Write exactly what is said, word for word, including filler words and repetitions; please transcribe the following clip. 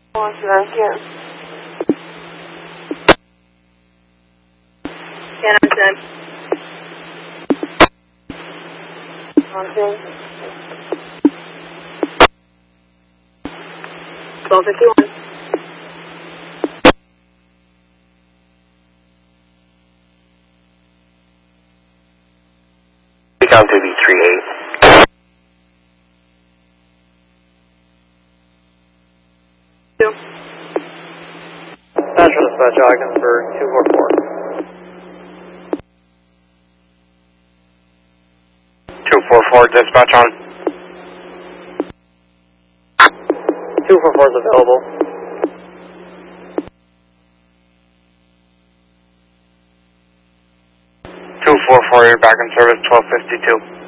One second. Can I send? Okay. twelve fifty-one. Down to B three eight. Two. Central dispatch, Ogdensburg, two four four. two four four, dispatch on. two four four is available. two four four, you're back in service, twelve fifty-two.